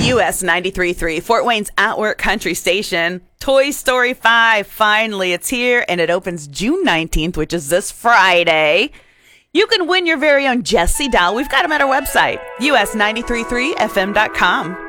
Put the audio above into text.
US 93.3, Fort Wayne's Outwork Country Station. Toy Story 5, finally, it's here, and it opens June 19th, which is this Friday. You can win your very own Jessie doll. We've got them at our website, us933fm.com.